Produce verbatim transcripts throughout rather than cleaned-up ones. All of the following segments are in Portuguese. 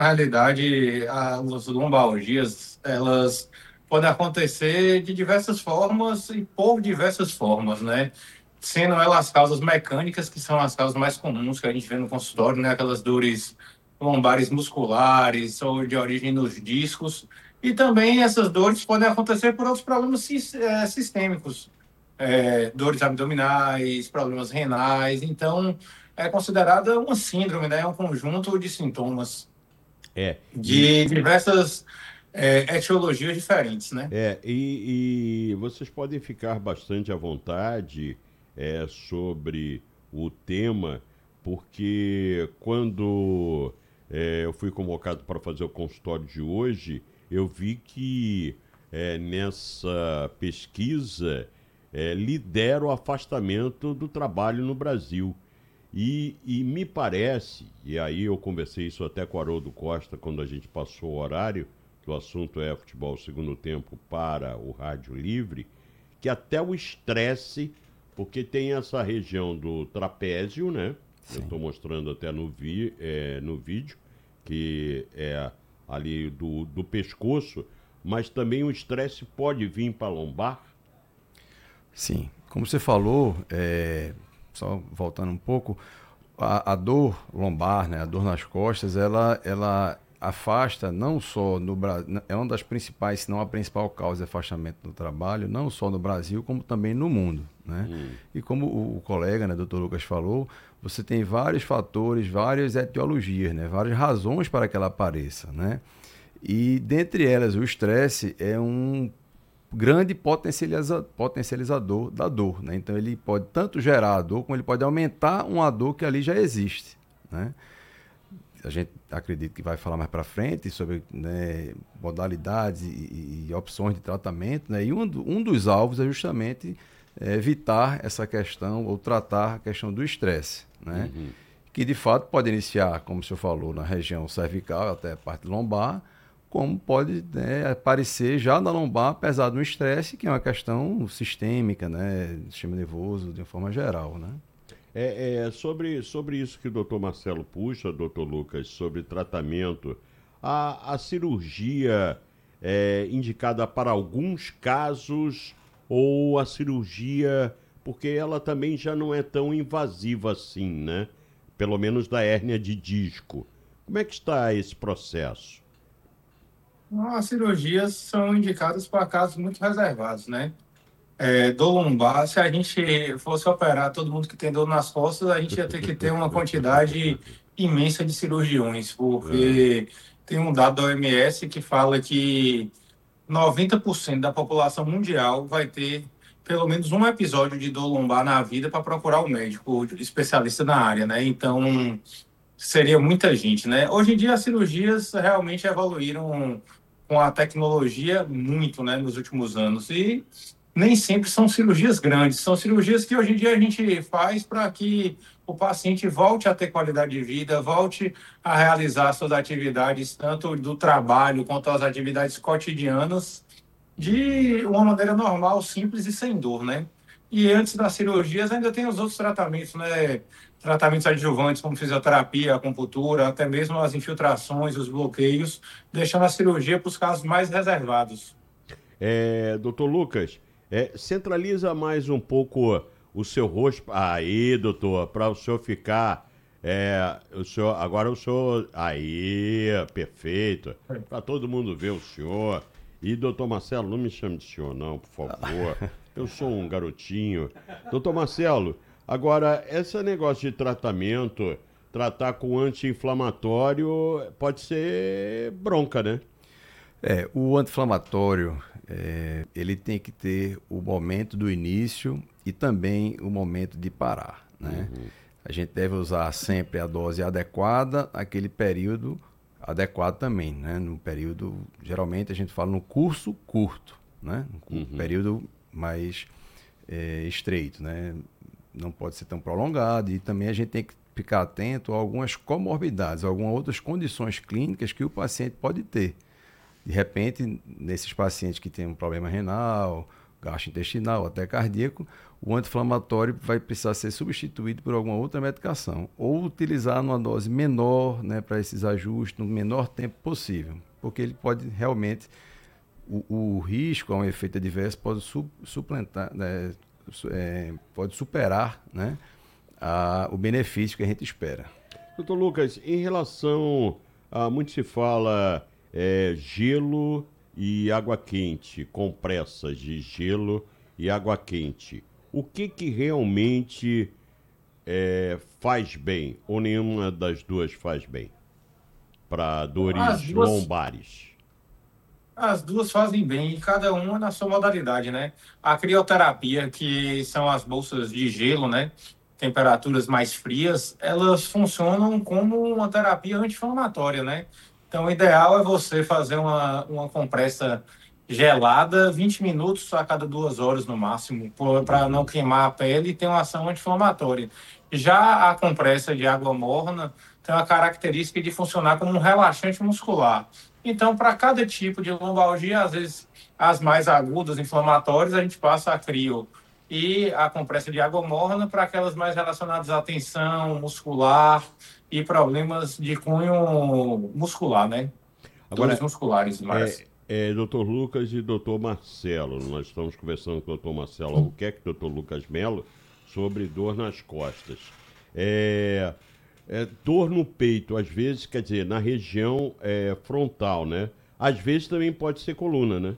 Na realidade, as lombalgias, elas podem acontecer de diversas formas e por diversas formas, né? Sendo elas as causas mecânicas, que são as causas mais comuns que a gente vê no consultório, né? Aquelas dores lombares musculares ou de origem nos discos. E também essas dores podem acontecer por outros problemas sis- eh, sistêmicos, eh, dores abdominais, problemas renais. Então, é considerada uma síndrome, né? É um conjunto de sintomas É, e, de diversas é, etiologias diferentes, né? é, e, e vocês podem ficar bastante à vontade é, sobre o tema, porque quando é, eu fui convocado para fazer o consultório de hoje, eu vi que é, nessa pesquisa é, lidera o afastamento do trabalho no Brasil. E, e me parece, e aí eu conversei isso até com o Haroldo Costa quando a gente passou o horário, que o assunto é futebol segundo tempo para o rádio livre, que até o estresse, porque tem essa região do trapézio, né? Eu Sim. estou mostrando até no, vi, é, no vídeo, que é ali do, do pescoço, mas também o estresse pode vir para a lombar. Sim, como você falou, é, só voltando um pouco, a, a dor lombar, né, a dor nas costas, ela, ela afasta não só no Brasil, é uma das principais, se não a principal causa de afastamento do trabalho, não só no Brasil, como também no mundo, né? Hum. E como o, o colega, né, doutor Lucas falou, você tem vários fatores, várias etiologias, né, várias razões para que ela apareça, né? E dentre elas, o estresse é um grande potencializa, potencializador da dor, né? Então ele pode tanto gerar a dor, como ele pode aumentar uma dor que ali já existe, né? A gente acredita que vai falar mais para frente sobre, né, modalidades e, e, opções de tratamento, né? E um, um dos alvos é justamente é, evitar essa questão ou tratar a questão do estresse, né? Uhum. Que de fato pode iniciar, como o senhor falou, na região cervical até a parte lombar, como pode, né, aparecer já na lombar, apesar do estresse, que é uma questão sistêmica, né, do sistema nervoso de uma forma geral, né? É, é, sobre, sobre isso que o doutor Marcelo puxa, doutor Lucas, sobre tratamento, a, a cirurgia é indicada para alguns casos ou a cirurgia, porque ela também já não é tão invasiva assim, né? Pelo menos da hérnia de disco. Como é que está esse processo? As cirurgias são indicadas para casos muito reservados, né? É, dor lombar, se a gente fosse operar todo mundo que tem dor nas costas, a gente ia ter que ter uma quantidade imensa de cirurgiões, Ah, porque tem um dado da O M S que fala que noventa por cento da população mundial vai ter pelo menos um episódio de dor lombar na vida para procurar um médico especialista na área, né? Então, seria muita gente, né? Hoje em dia, as cirurgias realmente evoluíram com a tecnologia muito, né, nos últimos anos. E nem sempre são cirurgias grandes, são cirurgias que hoje em dia a gente faz para que o paciente volte a ter qualidade de vida, volte a realizar suas atividades, tanto do trabalho quanto as atividades cotidianas, uhum. de uma maneira normal, simples e sem dor, né? E antes das cirurgias ainda tem os outros tratamentos, né? Tratamentos adjuvantes como fisioterapia, acupuntura, até mesmo as infiltrações, os bloqueios, deixando a cirurgia para os casos mais reservados. É, doutor Lucas, é, centraliza mais um pouco o seu rosto. Aí, doutor, para o senhor ficar. É, o senhor, agora o senhor. Aí, perfeito. Para todo mundo ver o senhor. E, doutor Marcelo, não me chame de senhor, não, por favor. Eu sou um garotinho. Doutor Marcelo, agora, esse negócio de tratamento, tratar com anti-inflamatório, pode ser bronca, né? É, o anti-inflamatório, é, ele tem que ter o momento do início e também o momento de parar, né? Uhum, A gente deve usar sempre a dose adequada, aquele período adequado também, né? No período, geralmente a gente fala no curso curto, né? Um uhum. período mais é, estreito, né? Não pode ser tão prolongado e também a gente tem que ficar atento a algumas comorbidades, algumas outras condições clínicas que o paciente pode ter. De repente, nesses pacientes que têm um problema renal, gastrointestinal, até cardíaco, o anti-inflamatório vai precisar ser substituído por alguma outra medicação ou utilizar numa dose menor, né, para esses ajustes no menor tempo possível, porque ele pode realmente, o, o risco a um efeito adverso pode su, suplantar, né, su, é, pode superar, né, a, o benefício que a gente espera. Doutor Lucas, em relação a muito se fala é, gelo e água quente, compressas de gelo e água quente. O que que realmente é, faz bem, ou nenhuma das duas faz bem, para As dores duas, lombares? as duas fazem bem, e cada uma na sua modalidade, né? A crioterapia, que são as bolsas de gelo, né? Temperaturas mais frias, elas funcionam como uma terapia anti-inflamatória, né? Então, o ideal é você fazer uma, uma compressa gelada, vinte minutos a cada duas horas no máximo, para não Uhum. queimar a pele e ter uma ação anti-inflamatória. Já a compressa de água morna tem a característica de funcionar como um relaxante muscular. Então, para cada tipo de lombalgia, às vezes as mais agudas, inflamatórias, a gente passa a crio e a compressa de água morna para aquelas mais relacionadas à tensão muscular e problemas de cunho muscular, né? Dores Agora, musculares mais. é, é, doutor Lucas e doutor Marcelo, nós estamos conversando com o doutor Marcelo Albuquerque e doutor Lucas Melo sobre dor nas costas. É, é, dor no peito, às vezes, quer dizer, na região é, frontal, né? Às vezes também pode ser coluna, né?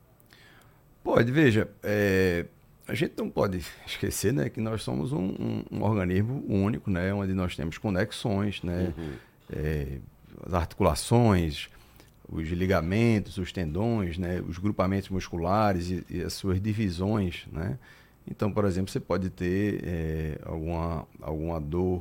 Pode, veja, é, a gente não pode esquecer, né, que nós somos um, um, um organismo único, né, onde nós temos conexões, né, Uhum. é, as articulações, os ligamentos, os tendões, né, os grupamentos musculares e, e as suas divisões, né. Então, por exemplo, você pode ter é, alguma, alguma dor,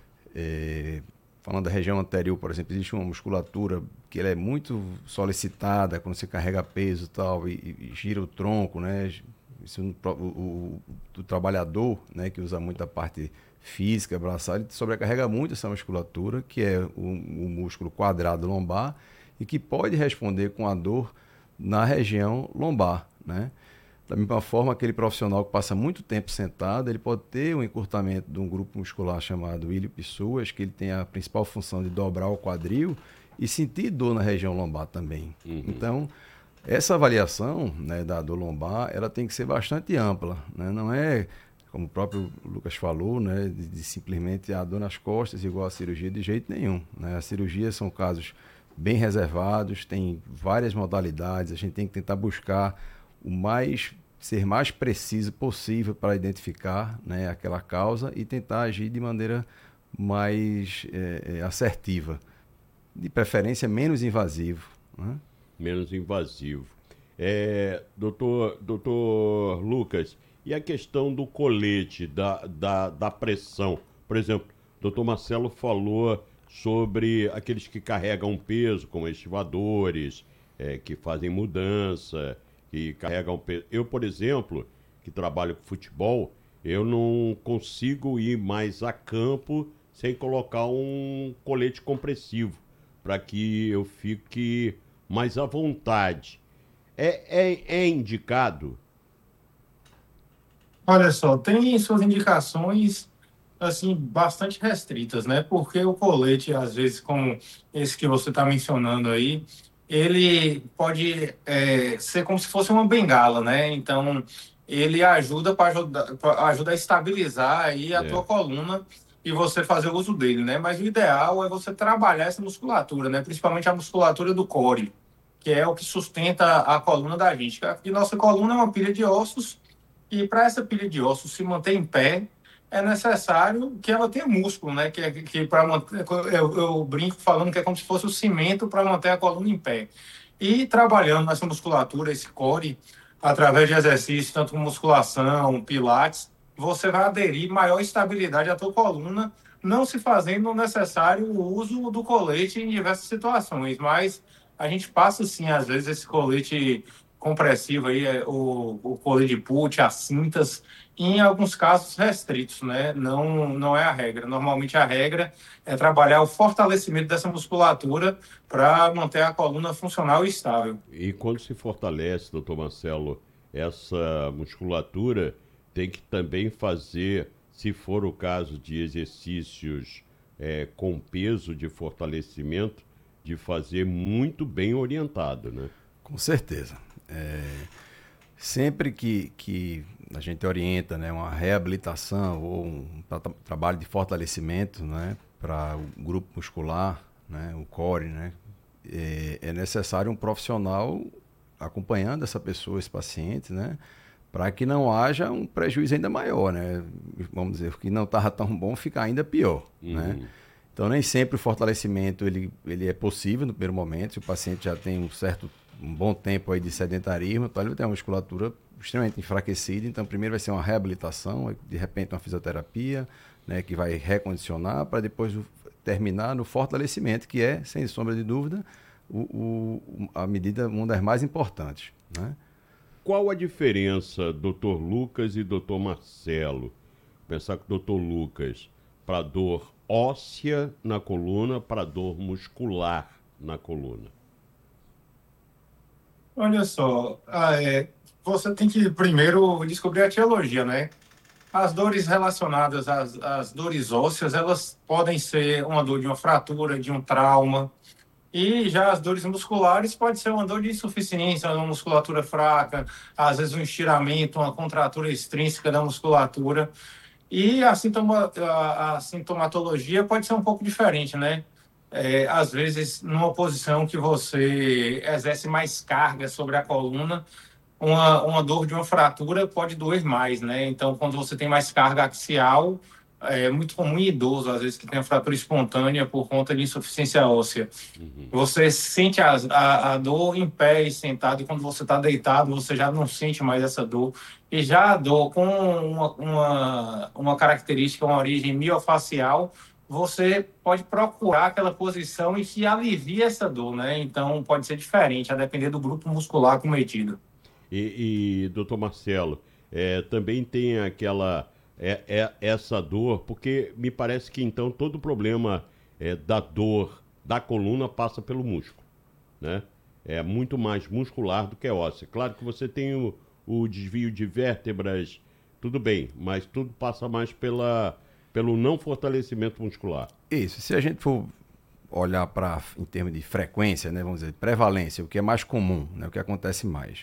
é, falando da região anterior, por exemplo, existe uma musculatura que ela é muito solicitada quando você carrega peso e tal, e, e gira o tronco, né? Isso, o, o, o trabalhador, né, que usa muito a parte física, braçal, ele sobrecarrega muito essa musculatura, que é o, o músculo quadrado lombar, e que pode responder com a dor na região lombar, né? Da mesma forma, aquele profissional que passa muito tempo sentado, ele pode ter um encurtamento de um grupo muscular chamado ilio-psoas, que ele tem a principal função de dobrar o quadril e sentir dor na região lombar também. Uhum. Então, essa avaliação, né, da dor lombar, ela tem que ser bastante ampla, né? Não é, como o próprio Lucas falou, né, de, de simplesmente a dor nas costas igual a cirurgia, de jeito nenhum, né? As cirurgias são casos bem reservados, tem várias modalidades, a gente tem que tentar buscar o mais, ser mais preciso possível para identificar, né, aquela causa e tentar agir de maneira mais é, é, assertiva, de preferência menos invasivo, né? Menos invasivo. É, doutor, doutor Lucas, e a questão do colete, da, da, da pressão? Por exemplo, o doutor Marcelo falou sobre aqueles que carregam peso, como estivadores, é, que fazem mudança, que carregam peso. Eu, por exemplo, que trabalho com futebol, eu não consigo ir mais a campo sem colocar um colete compressivo, para que eu fique mais à vontade. É, é, é indicado? Olha só, tem suas indicações assim bastante restritas, né? Porque o colete, às vezes, como esse que você está mencionando aí, ele pode é, ser como se fosse uma bengala, né? Então, ele ajuda para ajudar, pra- ajuda a estabilizar aí a tua É. coluna e você fazer uso dele, né? Mas o ideal é você trabalhar essa musculatura, né? Principalmente a musculatura do core, que é o que sustenta a coluna da gente. E nossa coluna é uma pilha de ossos e para essa pilha de ossos se manter em pé, é necessário que ela tenha músculo, né? Que, que para manter, eu, eu brinco falando que é como se fosse o cimento para manter a coluna em pé. E trabalhando nessa musculatura, esse core, através de exercícios, tanto como musculação, pilates, você vai aderir maior estabilidade à tua coluna, não se fazendo necessário o uso do colete em diversas situações, mas a gente passa, sim, às vezes, esse colete compressivo aí, é, o, o colete de put, as cintas, em alguns casos restritos, né? Não, não é a regra. Normalmente a regra é trabalhar o fortalecimento dessa musculatura para manter a coluna funcional e estável. E quando se fortalece, doutor Marcelo, essa musculatura tem que também fazer, se for o caso de exercícios é, com peso de fortalecimento, de fazer muito bem orientado, né? Com certeza. É, sempre que, que a gente orienta, né, uma reabilitação ou um tra trabalho de fortalecimento, né, para o grupo muscular, né, o core, né, é, é necessário um profissional acompanhando essa pessoa, esse paciente, né, para que não haja um prejuízo ainda maior, né? Vamos dizer, o que não estava tão bom fica ainda pior, uhum. né? Então, nem sempre o fortalecimento ele, ele é possível no primeiro momento. Se o paciente já tem um certo, um bom tempo aí de sedentarismo, então ele vai ter uma musculatura extremamente enfraquecida. Então, primeiro vai ser uma reabilitação, de repente uma fisioterapia, né, que vai recondicionar, para depois terminar no fortalecimento, que é, sem sombra de dúvida, o, o, a medida, uma das mais importantes, né? Qual a diferença, doutor Lucas e doutor Marcelo? Pensar que o doutor Lucas, para dor óssea na coluna, para dor muscular na coluna. Olha só, ah, é, você tem que primeiro descobrir a etiologia, né? As dores relacionadas às, às dores ósseas, elas podem ser uma dor de uma fratura, de um trauma. E já as dores musculares pode ser uma dor de insuficiência, uma musculatura fraca, às vezes um estiramento, uma contratura extrínseca da musculatura. E a, sintoma, a, a sintomatologia pode ser um pouco diferente, né? É, às vezes, numa posição que você exerce mais carga sobre a coluna, uma, uma dor de uma fratura pode doer mais, né? Então, quando você tem mais carga axial, é muito comum em idoso, às vezes, que tem a fratura espontânea por conta de insuficiência óssea. Uhum. Você sente a, a, a dor em pé e sentado, e quando você está deitado, você já não sente mais essa dor. E já a dor com uma, uma, uma característica, uma origem miofacial, você pode procurar aquela posição e que alivia essa dor, né? Então, pode ser diferente, a depender do grupo muscular cometido. E, e doutor Marcelo, é, também tem aquela... É, é essa dor, porque me parece que então todo o problema é, da dor da coluna passa pelo músculo, né? É muito mais muscular do que óssea. Claro que você tem o, o desvio de vértebras, tudo bem, mas tudo passa mais pela, pelo não fortalecimento muscular. Isso, se a gente for olhar para em termos de frequência, né, vamos dizer, prevalência, o que é mais comum, né, o que acontece mais,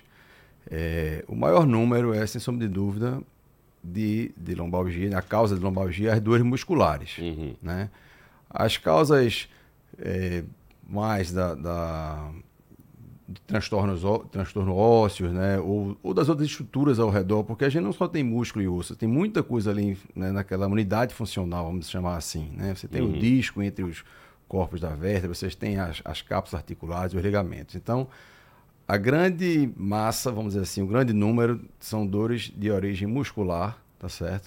é, o maior número é, sem sombra de dúvida, De, de lombalgia, a causa de lombalgia, as dores musculares, uhum. né? As causas é, mais da, da de transtornos, transtorno ósseos, né? Ou, ou das outras estruturas ao redor, porque a gente não só tem músculo e osso, tem muita coisa ali, né, naquela unidade funcional, vamos chamar assim, né? Você tem uhum. o disco entre os corpos da vértebra, vocês têm as, as cápsulas articulares e os ligamentos. Então, a grande massa, vamos dizer assim, o grande número são dores de origem muscular, tá certo?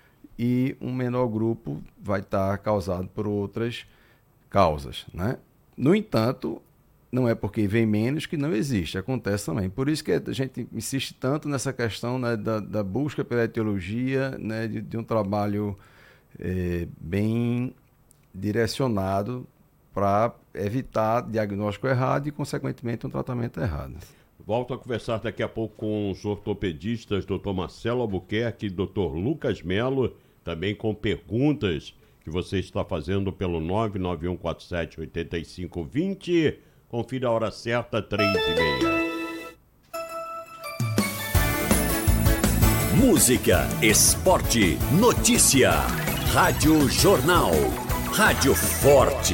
E um menor grupo vai estar causado por outras causas, né? No entanto, não é porque vem menos que não existe, acontece também. Por isso que a gente insiste tanto nessa questão, né, da, da busca pela etiologia, né, de, de um trabalho é, bem direcionado para evitar diagnóstico errado e, consequentemente, um tratamento errado. Volto a conversar daqui a pouco com os ortopedistas, doutor Marcelo Albuquerque e doutor Lucas Melo, também com perguntas que você está fazendo pelo nove nove um quatro sete oito cinco dois zero. Confira a hora certa, três e meia. Música, esporte, notícia. Rádio Jornal. Rádio Forte.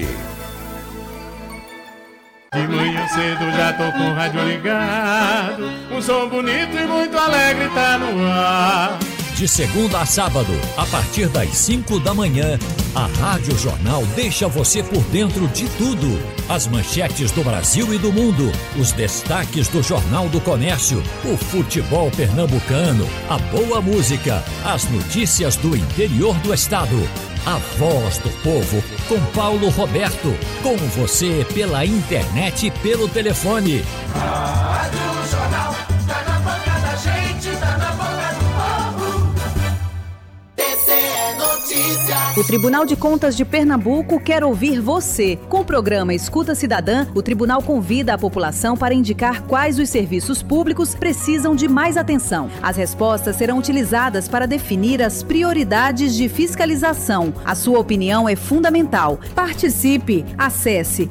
De manhã cedo já tô com o rádio ligado. Um som bonito e muito alegre tá no ar. De segunda a sábado, a partir das cinco da manhã, a Rádio Jornal deixa você por dentro de tudo. As manchetes do Brasil e do mundo, os destaques do Jornal do Comércio, o futebol pernambucano, a boa música, as notícias do interior do estado. A Voz do Povo, com Paulo Roberto. Com você pela internet e pelo telefone. Rádio Jornal, tá na boca da gente, tá na boca do povo. T C E Notícias. O Tribunal de Contas de Pernambuco quer ouvir você. Com o programa Escuta Cidadã, o tribunal convida a população para indicar quais os serviços públicos precisam de mais atenção. As respostas serão utilizadas para definir as prioridades de fiscalização. A sua opinião é fundamental. Participe. Acesse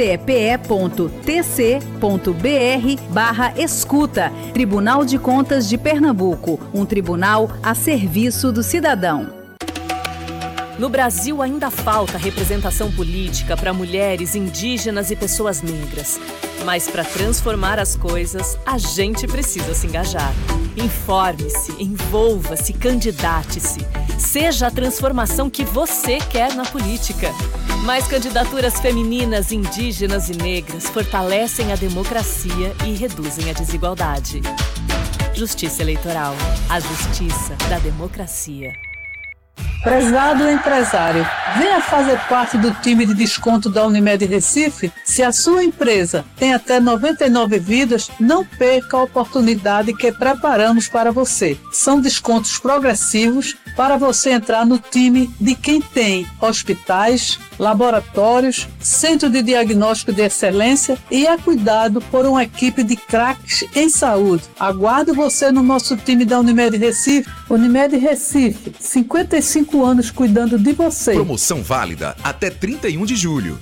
tcepe.tc.br barra escuta. Tribunal de Contas de Pernambuco. Um tribunal a serviço do cidadão. No Brasil ainda falta representação política para mulheres, indígenas e pessoas negras. Mas para transformar as coisas, a gente precisa se engajar. Informe-se, envolva-se, candidate-se. Seja a transformação que você quer na política. Mais candidaturas femininas, indígenas e negras fortalecem a democracia e reduzem a desigualdade. Justiça Eleitoral. A justiça da democracia. Prezado empresário, venha fazer parte do time de desconto da Unimed Recife. Se a sua empresa tem até noventa e nove vidas, não perca a oportunidade que preparamos para você. São descontos progressivos para você entrar no time de quem tem hospitais, laboratórios, centro de diagnóstico de excelência e é cuidado por uma equipe de craques em saúde. Aguardo você no nosso time da Unimed Recife. Unimed Recife, cinquenta e cinco anos cuidando de você. Promoção válida até trinta e um de julho.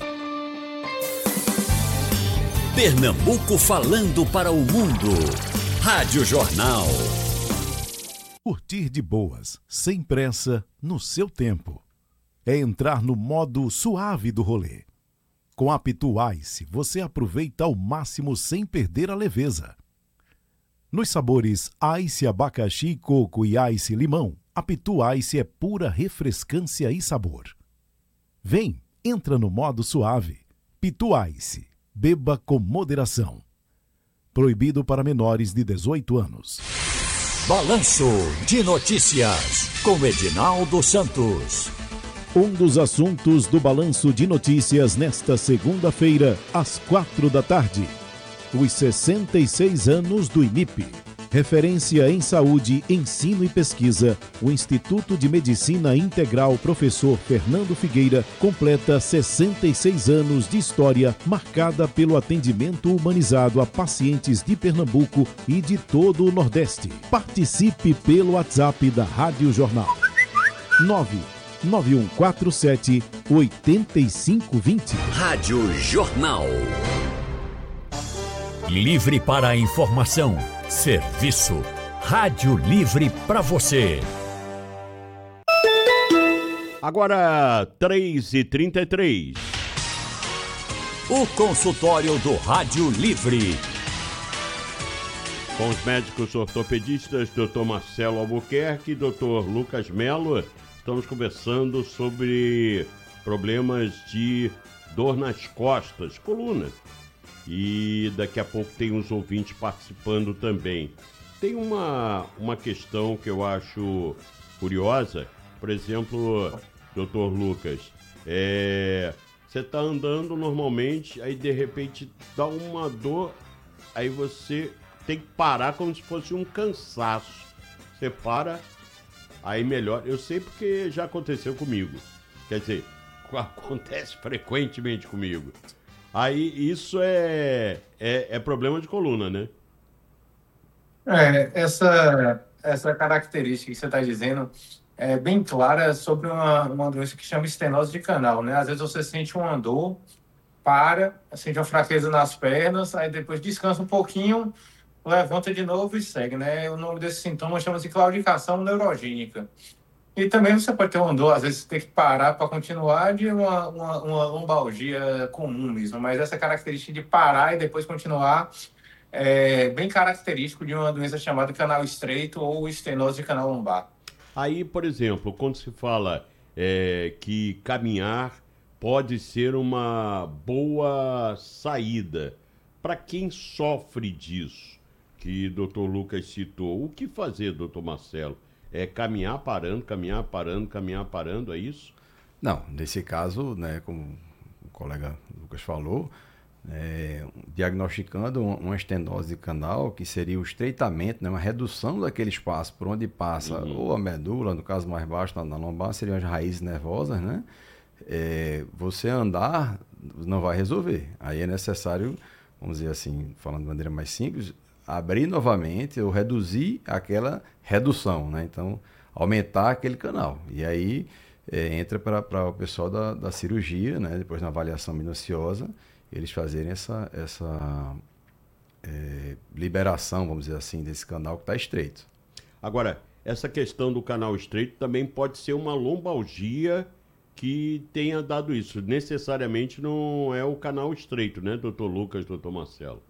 Pernambuco falando para o mundo. Rádio Jornal. Curtir de boas, sem pressa, no seu tempo. É entrar no modo suave do rolê. Com a Pitu Ice, você aproveita ao máximo sem perder a leveza. Nos sabores Ice abacaxi, coco e Ice limão, a Pitu Ice é pura refrescância e sabor. Vem, entra no modo suave. Pitu Ice, beba com moderação. Proibido para menores de dezoito anos. Balanço de Notícias, com Edinaldo Santos. Um dos assuntos do Balanço de Notícias nesta segunda-feira, às quatro da tarde. Os sessenta e seis anos do I N I P. Referência em saúde, ensino e pesquisa, o Instituto de Medicina Integral Professor Fernando Figueira completa sessenta e seis anos de história marcada pelo atendimento humanizado a pacientes de Pernambuco e de todo o Nordeste. Participe pelo WhatsApp da Rádio Jornal. nove nove um quatro sete oito cinco dois zero. Rádio Jornal. Livre para a informação. Serviço. Rádio Livre para você. Agora, três e trinta e três. O consultório do Rádio Livre. Com os médicos ortopedistas, doutor Marcelo Albuquerque e doutor Lucas Melo, estamos conversando sobre problemas de dor nas costas, coluna. E daqui a pouco tem uns ouvintes participando também. Tem uma, uma questão que eu acho curiosa. Por exemplo, doutor Lucas, é, você está andando normalmente, aí de repente dá uma dor, aí você tem que parar como se fosse um cansaço. Você para, aí melhora. Eu sei porque já aconteceu comigo. Quer dizer, acontece frequentemente comigo. Aí isso é, é, é problema de coluna, né? É, essa, essa característica que você está dizendo é bem clara sobre uma, uma doença que chama estenose de canal, né? Às vezes você sente uma dor, para, sente uma fraqueza nas pernas, aí depois descansa um pouquinho, levanta de novo e segue, né? O nome desse sintoma chama-se claudicação neurogênica. E também você pode ter uma dor, às vezes você tem que parar para continuar, de uma, uma, uma lombalgia comum mesmo, mas essa característica de parar e depois continuar é bem característico de uma doença chamada canal estreito ou estenose de canal lombar. Aí, por exemplo, quando se fala é, que caminhar pode ser uma boa saída, para quem sofre disso, que o doutor Lucas citou, o que fazer, doutor Marcelo? É caminhar parando, caminhar parando, caminhar parando, é isso? Não, nesse caso, né, como o colega Lucas falou, é, diagnosticando uma estenose de canal, que seria o estreitamento, né, uma redução daquele espaço por onde passa uhum. ou a medula, no caso mais baixo, na, na lombar, seriam as raízes nervosas, né? É, você andar não vai resolver. Aí é necessário, vamos dizer assim, falando de maneira mais simples, abrir novamente ou reduzir aquela redução, né? Então, aumentar aquele canal. E aí é, entra para o pessoal da, da cirurgia, né? Depois na avaliação minuciosa, eles fazerem essa, essa é, liberação, vamos dizer assim, desse canal que está estreito. Agora, essa questão do canal estreito também pode ser uma lombalgia que tenha dado isso. Necessariamente não é o canal estreito, né, doutor Lucas, doutor Marcelo?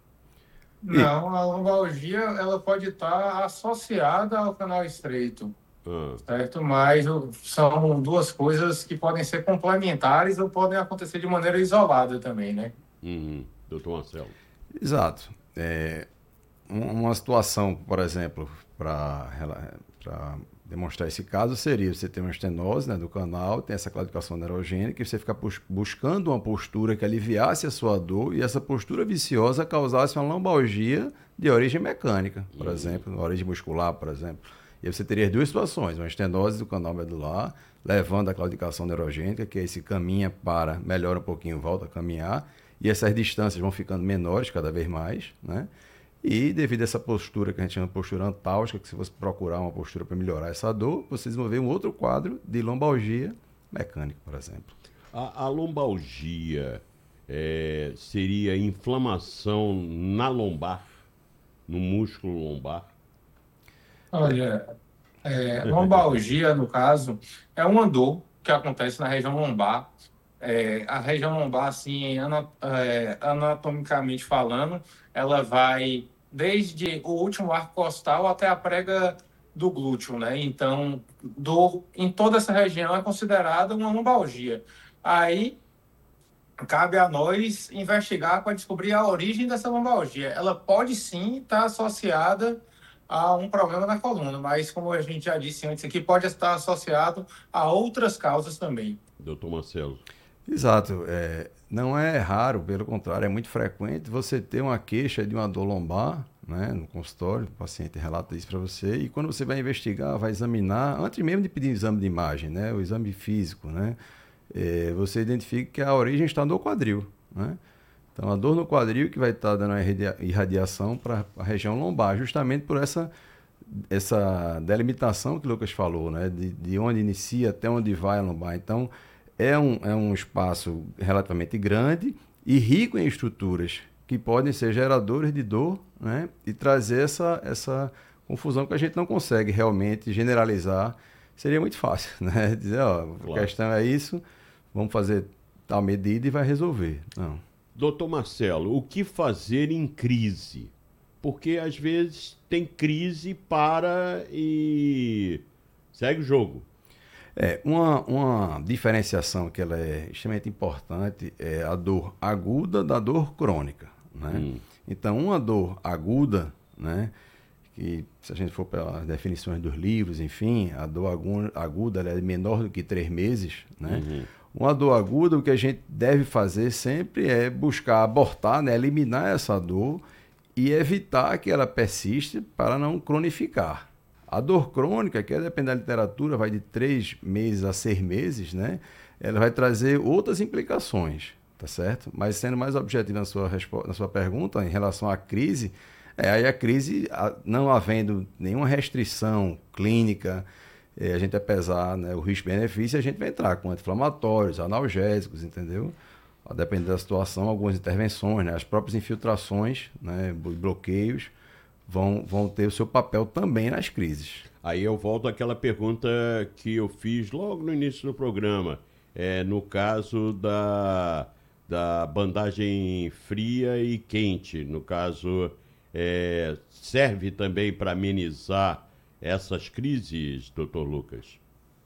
Não, a lombalgia ela pode estar associada ao canal estreito. Ah. Certo? Mas são duas coisas que podem ser complementares ou podem acontecer de maneira isolada também, né? Uhum. Doutor Marcelo. Exato. É, uma situação, por exemplo, para demonstrar esse caso seria você ter uma estenose, né, do canal, tem essa claudicação neurogênica, e você ficar buscando uma postura que aliviasse a sua dor e essa postura viciosa causasse uma lombalgia de origem mecânica, por uhum. exemplo, origem muscular, por exemplo. E aí você teria duas situações, uma estenose do canal medular, levando a claudicação neurogênica, que aí se caminha para, melhora um pouquinho, volta a caminhar, e essas distâncias vão ficando menores cada vez mais, né? E devido a essa postura, que a gente chama de postura antálgica, que se você procurar uma postura para melhorar essa dor, você desenvolver um outro quadro de lombalgia mecânica, por exemplo. A, a lombalgia é, seria inflamação na lombar, no músculo lombar? Olha, é, lombalgia, no caso, é uma dor que acontece na região lombar. É, a região lombar, assim, anatomicamente falando, ela vai desde o último arco costal até a prega do glúteo, né? Então, dor em toda essa região é considerada uma lombalgia. Aí, cabe a nós investigar para descobrir a origem dessa lombalgia. Ela pode, sim, estar associada a um problema na coluna, mas, como a gente já disse antes aqui, pode estar associado a outras causas também. Doutor Marcelo. Exato. É, não é raro, pelo contrário, é muito frequente você ter uma queixa de uma dor lombar, né, no consultório, o paciente relata isso para você, e quando você vai investigar, vai examinar, antes mesmo de pedir exame de imagem, né, o exame físico, né, é, você identifica que a origem está no quadril, né? Então, a dor no quadril que vai estar dando a irradiação para a região lombar, justamente por essa, essa delimitação que o Lucas falou, né, de, de onde inicia até onde vai a lombar. Então, É um, é um espaço relativamente grande e rico em estruturas que podem ser geradores de dor, né? E trazer essa, essa confusão que a gente não consegue realmente generalizar. Seria muito fácil, né? Dizer, ó, claro. A questão é isso, vamos fazer tal medida e vai resolver. Não. Doutor Marcelo, o que fazer em crise? Porque às vezes tem crise, para e segue o jogo. É, uma, uma diferenciação que ela é extremamente importante é a dor aguda da dor crônica, né? Hum. Então, uma dor aguda, né, que se a gente for pelas definições dos livros, enfim, a dor aguda ela é menor do que três meses, né? Uhum. Uma dor aguda, o que a gente deve fazer sempre é buscar abortar, né, eliminar essa dor e evitar que ela persista para não cronificar. A dor crônica, que depende da literatura, vai de três meses a seis meses, né? Ela vai trazer outras implicações, tá certo? Mas sendo mais objetivo na sua, na sua pergunta, em relação à crise, é, aí a crise, não havendo nenhuma restrição clínica, é, a gente vai pesar, né, o risco-benefício, a gente vai entrar com anti-inflamatórios, analgésicos, entendeu? A depender da situação, algumas intervenções, né? As próprias infiltrações, né, bloqueios, Vão, vão ter o seu papel também nas crises. Aí eu volto àquela pergunta que eu fiz logo no início do programa. É, no caso da, da bandagem fria e quente, no caso, é, serve também para amenizar essas crises, doutor Lucas?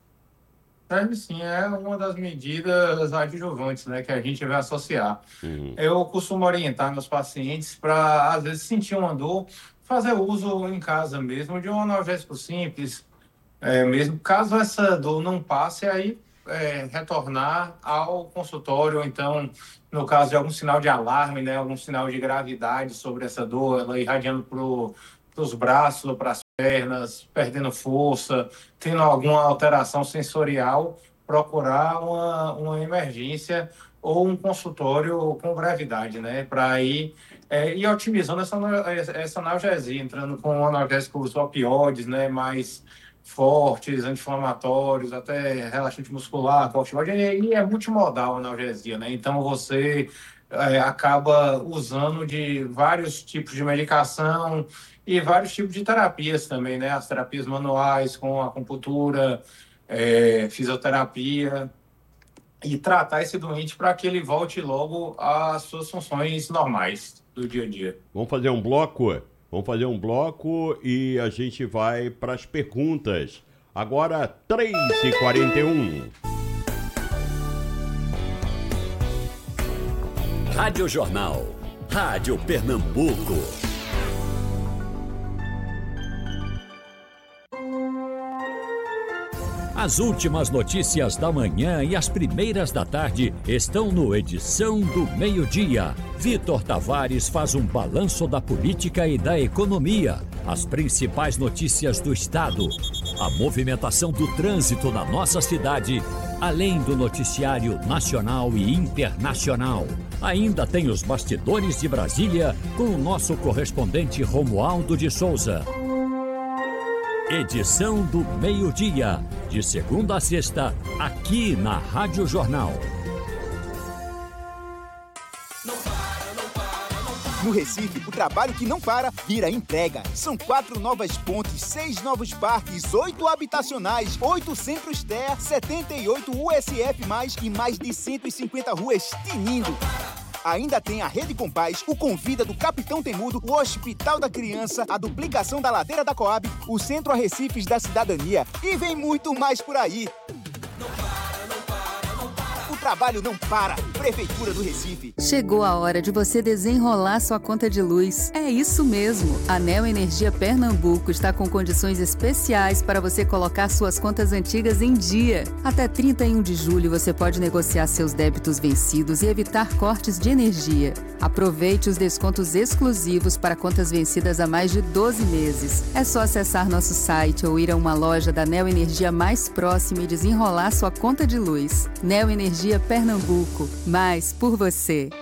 Serve sim, é uma das medidas adjuvantes, né, que a gente vai associar. Uhum. Eu costumo orientar meus pacientes para, às vezes, sentir uma dor, fazer uso em casa mesmo de um analgésico simples, é, mesmo caso essa dor não passe, aí é, retornar ao consultório, ou então no caso de algum sinal de alarme, né, algum sinal de gravidade sobre essa dor, ela irradiando para os braços ou para as pernas, perdendo força, tendo alguma alteração sensorial, procurar uma, uma emergência ou um consultório com gravidade, né, para ir, é, ir otimizando essa, essa analgesia, entrando com analgésicos opioides, né, mais fortes, anti-inflamatórios, até relaxante muscular, corticoide, e é multimodal a analgesia, né? Então você é, acaba usando de vários tipos de medicação e vários tipos de terapias também, né? As terapias manuais com acupuntura, é, fisioterapia, e tratar esse doente para que ele volte logo às suas funções normais do dia a dia. Vamos fazer um bloco? Vamos fazer um bloco e a gente vai para as perguntas. Agora, três e quarenta e um. Rádio Jornal. Rádio Pernambuco. As últimas notícias da manhã e as primeiras da tarde estão no Edição do Meio-Dia. Vitor Tavares faz um balanço da política e da economia, as principais notícias do estado, a movimentação do trânsito na nossa cidade, além do noticiário nacional e internacional. Ainda tem os bastidores de Brasília com o nosso correspondente Romualdo de Souza. Edição do Meio-Dia, de segunda a sexta, aqui na Rádio Jornal. No Recife, o trabalho que não para vira entrega. São quatro novas pontes, seis novos parques, oito habitacionais, oito centros T E A, setenta e oito U S F mais, e mais de cento e cinquenta ruas tinindo. Ainda tem a Rede Compaz, o Convida do Capitão Temudo, o Hospital da Criança, a duplicação da Ladeira da Coab, o Centro Arrecifes da Cidadania. E vem muito mais por aí. O trabalho não para. Prefeitura do Recife. Chegou a hora de você desenrolar sua conta de luz. É isso mesmo. A Neo Energia Pernambuco está com condições especiais para você colocar suas contas antigas em dia. Até trinta e um de julho você pode negociar seus débitos vencidos e evitar cortes de energia. Aproveite os descontos exclusivos para contas vencidas há mais de doze meses. É só acessar nosso site ou ir a uma loja da Neo Energia mais próxima e desenrolar sua conta de luz. Neo Energia Pernambuco. Mais por você.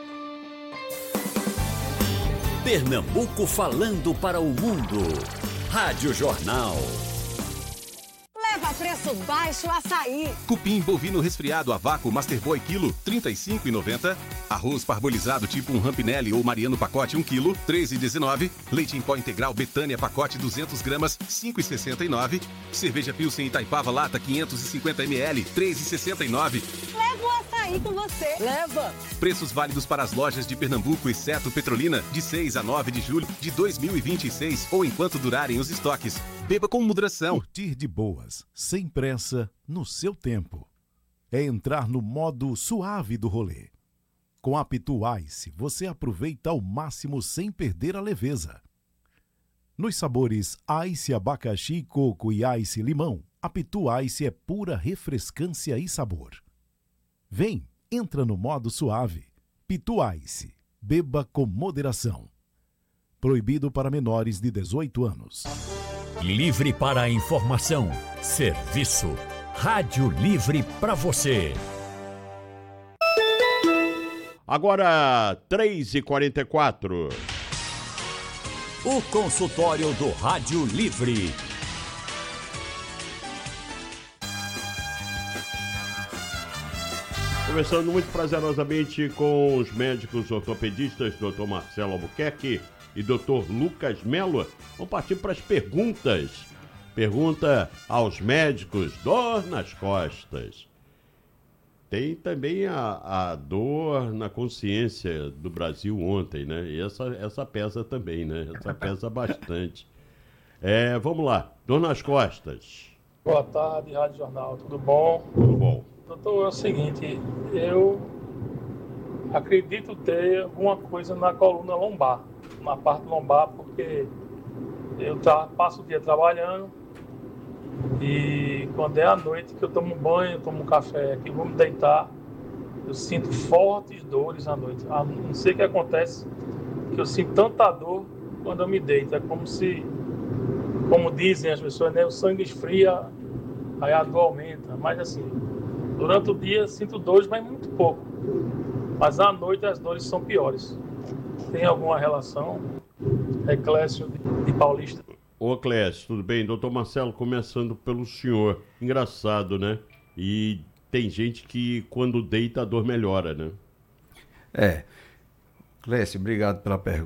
Pernambuco falando para o mundo. Rádio Jornal. Leva preço baixo açaí. Cupim bovino resfriado a vácuo Master Boy quilo, trinta e cinco reais e noventa centavos. Arroz parbolizado tipo um Rampinelli ou Mariano pacote um quilo, treze reais e dezenove centavos. Leite em pó integral Betânia pacote duzentas gramas, cinco reais e sessenta e nove centavos. Cerveja Pilsen Itaipava lata quinhentos e cinquenta mililitros, três reais e sessenta e nove centavos. Leva o açaí com você. Leva. Preços válidos para as lojas de Pernambuco, exceto Petrolina, de seis a nove de julho de dois mil e vinte e seis ou enquanto durarem os estoques. Beba com moderação. Curtir de boas, sem pressa, no seu tempo. É entrar no modo suave do rolê. Com a Pitu Ice, você aproveita ao máximo sem perder a leveza. Nos sabores Ice abacaxi, coco e Ice limão, a Pitu Ice é pura refrescância e sabor. Vem, entra no modo suave. Pitu Ice, beba com moderação. Proibido para menores de dezoito anos. Livre para a informação, serviço. Rádio Livre para você. Agora, três e quarenta e quatro. O consultório do Rádio Livre. Conversando muito prazerosamente com os médicos ortopedistas, doutor Marcelo Albuquerque e doutor Lucas Melo. Vamos partir para as perguntas. Pergunta aos médicos, dor nas costas. Tem também a, a dor na consciência do Brasil ontem, né? E essa, essa pesa também, né? Essa pesa bastante. É, vamos lá, dor nas costas. Boa tarde, Rádio Jornal, tudo bom? Tudo bom. Doutor, é o seguinte, eu acredito ter alguma coisa na coluna lombar, na parte lombar, porque eu tra- passo o dia trabalhando e quando é à noite que eu tomo banho, tomo um café aqui, vou me deitar, Eu sinto fortes dores à noite. Ah, não sei o que acontece, que eu sinto tanta dor quando eu me deito. É como se, como dizem as pessoas, né, o sangue esfria, aí a dor aumenta. Mas assim, durante o dia sinto dores, mas muito pouco. Mas à noite as dores são piores. Tem alguma relação? É Clécio de Paulista. Ô Clécio, tudo bem? Doutor Marcelo, começando pelo senhor. Engraçado, né? E tem gente que quando deita a dor melhora, né? É. Clécio, obrigado pela pergunta.